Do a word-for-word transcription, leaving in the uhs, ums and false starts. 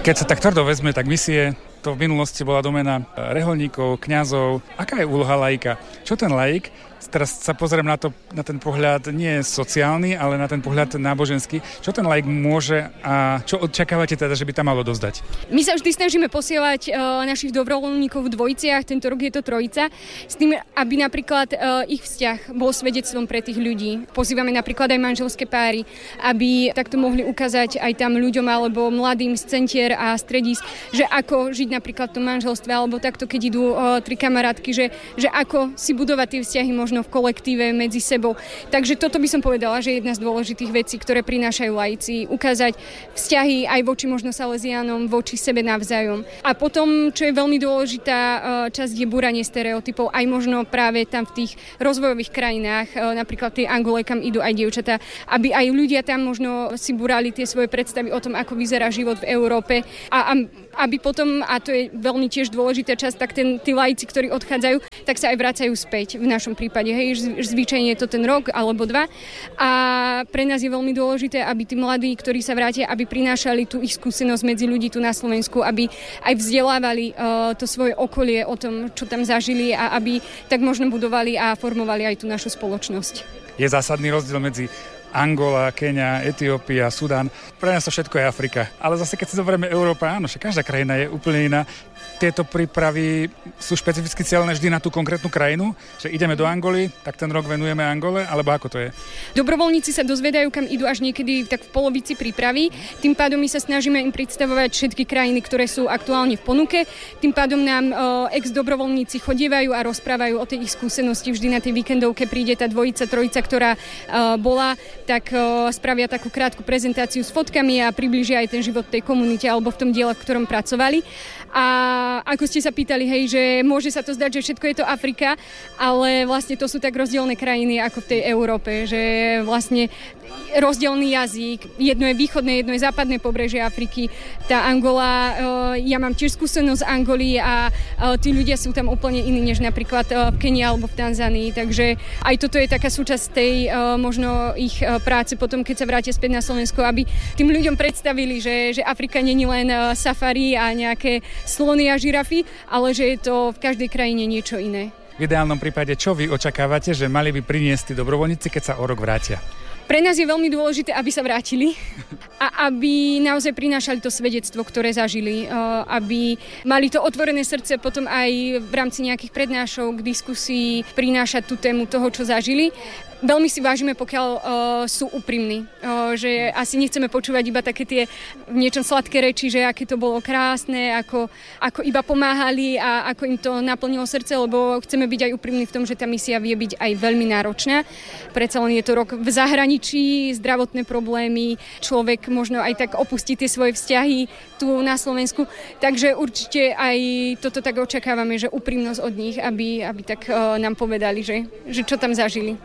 Keď sa tak tvrdo vezme, tak misie, to v minulosti bola domena reholníkov, kňazov. Aká je úloha laika? Čo ten laik? Teraz sa pozriem na, to, na ten pohľad nie sociálny, ale na ten pohľad náboženský. Čo ten laik môže a čo očakávate teda, že by tam malo dozdať? My sa vždy snažíme posielať uh, našich dobrovoľníkov v dvojiciach, tento rok je to trojica, s tým, aby napríklad uh, ich vzťah bol svedectvom pre tých ľudí. Pozývame napríklad aj manželské páry, aby takto mohli ukázať aj tam ľuďom alebo mladým z centier a stredísk, že ako žiť napríklad v tom manželstve, alebo takto, keď idú uh, tri kamarátky, že, že ako si budovať tie vzťahy možno v kolektíve medzi sebou. Takže toto by som povedala, že je jedna z dôležitých vecí, ktoré prinášajú laici, ukázať vzťahy aj voči možno Salesiánom, voči sebe navzájom. A potom, čo je veľmi dôležitá časť, je búranie stereotypov, aj možno práve tam v tých rozvojových krajinách, napríklad tie Angole, kam idú aj dievčatá, aby aj ľudia tam možno si búrali tie svoje predstavy o tom, ako vyzerá život v Európe a aby potom, a to je veľmi tiež dôležitá časť, tak ten, tí laici, ktorí odchádzajú, tak sa aj vracajú späť v našom prípade. Hej, zvyčajne je to ten rok alebo dva. A pre nás je veľmi dôležité, aby tí mladí, ktorí sa vrátia, aby prinášali tú ich skúsenosť medzi ľudí tu na Slovensku, aby aj vzdelávali uh, to svoje okolie o tom, čo tam zažili a aby tak možno budovali a formovali aj tú našu spoločnosť. Je zásadný rozdiel medzi Angola, Keňa, Etiópia, Sudán. Pre nás to všetko je Afrika. Ale zase, keď si zoberieme Európa, áno, že každá krajina je úplne iná. Tieto prípravy sú špecificky cieľené vždy na tú konkrétnu krajinu, že ideme do Angoly, tak ten rok venujeme Angole, alebo ako to je? Dobrovoľníci sa dozvedajú, kam idú až niekedy tak v polovici prípravy. Tým pádom my sa snažíme im predstavovať všetky krajiny, ktoré sú aktuálne v ponuke. Tým pádom nám e, ex-dobrovoľníci chodievajú a rozprávajú o tej ich skúsenosti. Vždy na tej víkendovke príde tá dvojica, trojica, ktorá e, bola, tak e, spravia takú krátku prezentáciu s fotkami a priblížia aj ten život tej komunite alebo v tom diele, v ktorom pracovali. A ako ste sa pýtali, hej, že môže sa to zdať, že všetko je to Afrika, ale vlastne to sú tak rozdielne krajiny ako v tej Európe, že vlastne rozdielný jazyk, jedno je východné, jedno je západné pobrežie Afriky. Tá Angola, ja mám tiež skúsenosť z Angoly a tí ľudia sú tam úplne iní, než napríklad v Kenii alebo v Tanzánii, takže aj toto je taká súčasť tej možno ich práce potom, keď sa vrátia späť na Slovensko, aby tým ľuďom predstavili, že, že Afrika není len safari a nejaké slony a žirafy, ale že je to v každej krajine niečo iné. V ideálnom prípade, čo vy očakávate, že mali by priniesť tí dobrovoľníci, keď sa o rok vrátia? Pre nás je veľmi dôležité, aby sa vrátili a aby naozaj prinášali to svedectvo, ktoré zažili, aby mali to otvorené srdce potom aj v rámci nejakých prednášok, diskusí, prinášať tú tému toho, čo zažili. Veľmi si vážime, pokiaľ uh, sú úprimní, uh, že asi nechceme počúvať iba také tie v niečom sladké reči, že aké to bolo krásne, ako, ako iba pomáhali a ako im to naplnilo srdce, lebo chceme byť aj úprimní v tom, že tá misia vie byť aj veľmi náročná. Predsa len je to rok v zahraničí, zdravotné problémy, človek možno aj tak opustí tie svoje vzťahy tu na Slovensku, takže určite aj toto tak očakávame, že úprimnosť od nich, aby, aby tak uh, nám povedali, že, že čo tam zažili.